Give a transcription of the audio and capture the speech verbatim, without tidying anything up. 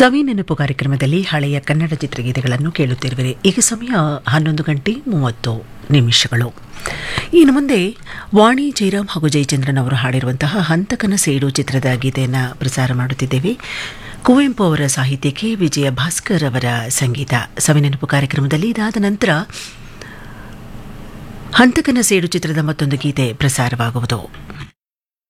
ಸವಿ ನೆನಪು ಕಾರ್ಯಕ್ರಮದಲ್ಲಿ ಹಳೆಯ ಕನ್ನಡ ಚಿತ್ರಗೀತೆಗಳನ್ನು ಕೇಳುತ್ತಿರುವಿರಿ. ಈಗ ಸಮಯ ಹನ್ನೊಂದು ಗಂಟೆ ಮೂವತ್ತು ನಿಮಿಷಗಳು. ಇನ್ನು ಮುಂದೆ ವಾಣಿ ಜಯರಾಮ್ ಹಾಗೂ ಜಯಚಂದ್ರನ್ ಅವರು ಹಾಡಿರುವಂತಹ ಹಂತಕನ ಸೇಡು ಚಿತ್ರದ ಗೀತೆಯನ್ನು ಪ್ರಸಾರ ಮಾಡುತ್ತಿದ್ದೇವೆ. ಕುವೆಂಪು ಅವರ ಸಾಹಿತ್ಯಕ್ಕೆ ವಿಜಯ ಭಾಸ್ಕರ್ ಅವರ ಸಂಗೀತ. ಸವಿ ನೆನಪು ಕಾರ್ಯಕ್ರಮದಲ್ಲಿ ಇದಾದ ನಂತರ ಹಂತಕನ ಸೇಡು ಚಿತ್ರದ ಮತ್ತೊಂದು ಗೀತೆ ಪ್ರಸಾರವಾಗುವುದು.